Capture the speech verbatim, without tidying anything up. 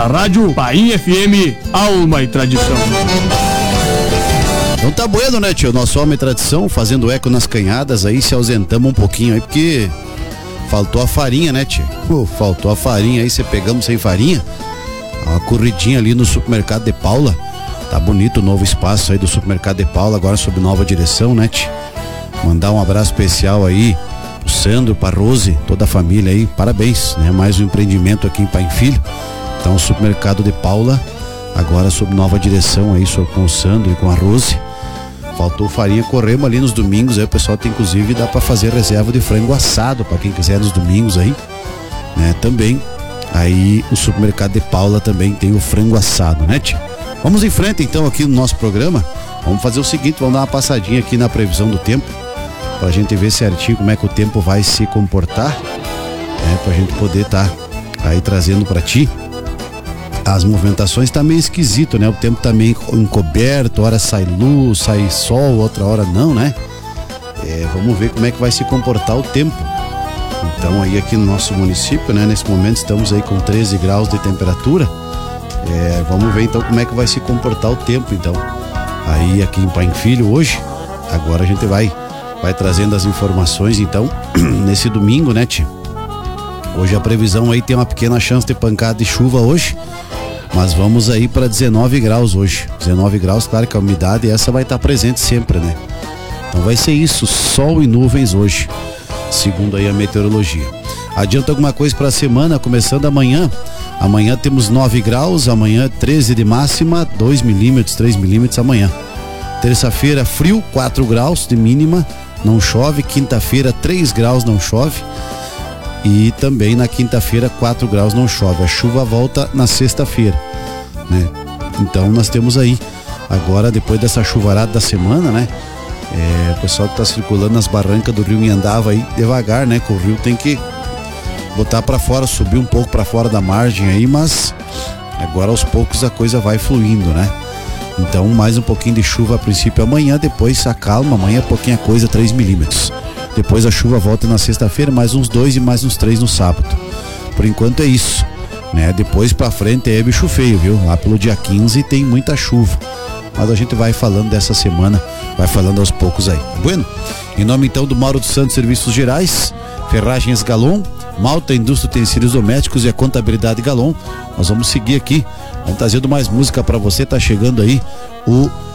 pela rádio Bahia F M, Alma e Tradição. Então tá bueno, né, tio? Nosso Alma e Tradição fazendo eco nas canhadas aí, se ausentamos um pouquinho aí, porque faltou a farinha, né, tio? Pô, faltou a farinha aí, você pegamos sem farinha. Uma corridinha ali no supermercado de Paula. Tá bonito o novo espaço aí do supermercado de Paula, agora sob nova direção, né, tio? Mandar um abraço especial aí pro Sandro, pra Rose, toda a família aí, parabéns, né? Mais um empreendimento aqui em Pai Filho. Então o supermercado de Paula, agora sob nova direção aí, com o Sandro e com a Rose. Faltou farinha, corremos ali nos domingos, aí o pessoal tem, inclusive, dá pra fazer reserva de frango assado, pra quem quiser nos domingos aí, né? Também, aí o supermercado de Paula também tem o frango assado, né, tio? Vamos em frente então aqui no nosso programa. Vamos fazer o seguinte, vamos dar uma passadinha aqui na previsão do tempo, pra gente ver certinho como é que o tempo vai se comportar, né? Pra gente poder tá aí trazendo pra ti. As movimentações tá meio esquisito, né? O tempo tá meio encoberto, hora sai luz, sai sol, outra hora não, né? É, vamos ver como é que vai se comportar o tempo. Então aí aqui no nosso município, né? Nesse momento estamos aí com treze graus de temperatura. É, vamos ver então como é que vai se comportar o tempo, então. Aí aqui em Pai Filho hoje, agora a gente vai, vai trazendo as informações, então, nesse domingo, né, tio? Hoje a previsão aí tem uma pequena chance de pancada de chuva hoje. Mas vamos aí para dezenove graus hoje. dezenove graus, claro que a umidade essa vai estar presente sempre, né? Então vai ser isso, sol e nuvens hoje, segundo aí a meteorologia. Adianta alguma coisa para a semana, começando amanhã. Amanhã temos nove graus, amanhã treze de máxima, dois milímetros, três milímetros amanhã. Terça-feira frio, quatro graus de mínima, não chove. Quinta-feira três graus, não chove. E também na quinta-feira quatro graus, não chove. A chuva volta na sexta-feira, né? Então nós temos aí agora, depois dessa chuvarada da semana, né? É, o pessoal que tá circulando nas barrancas do rio Inhandava aí devagar, né? Que o rio tem que botar para fora, subir um pouco para fora da margem aí, mas agora aos poucos a coisa vai fluindo, né? Então mais um pouquinho de chuva a princípio amanhã, depois se acalma, amanhã pouquinha coisa, três milímetros. Depois a chuva volta na sexta-feira, mais uns dois e mais uns três no sábado. Por enquanto é isso, né? Depois pra frente é bicho feio, viu? Lá pelo dia quinze tem muita chuva. Mas a gente vai falando dessa semana, vai falando aos poucos aí. Bueno, em nome então do Mauro dos Santos Serviços Gerais, Ferragens Galon, Malta Indústria Utensílios Domésticos e a Contabilidade Galon, nós vamos seguir aqui, vamos trazendo mais música pra você. Tá chegando aí o